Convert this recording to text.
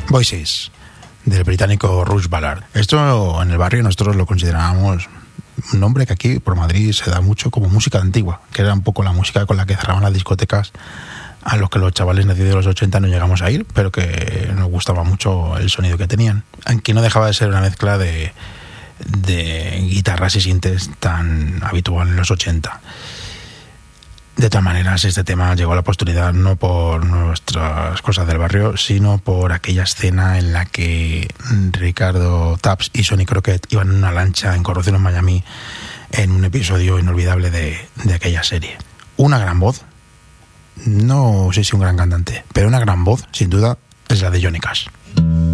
Voices, del británico Russ Ballard. Esto en el barrio nosotros lo considerábamos un nombre que aquí por Madrid se da mucho como música antigua, que era un poco la música con la que cerraban las discotecas a los que los chavales nacidos de los 80 no llegamos a ir, pero que nos gustaba mucho el sonido que tenían, aunque no dejaba de ser una mezcla de guitarras y sintes tan habitual en los 80. De todas maneras, este tema llegó a la posteridad no por nuestras cosas del barrio, sino por aquella escena en la que Ricardo Tubbs y Sonny Crockett iban en una lancha en Corrupción en Miami en un episodio inolvidable de aquella serie. Una gran voz, no sé si un gran cantante, pero una gran voz, sin duda, es la de Johnny Cash.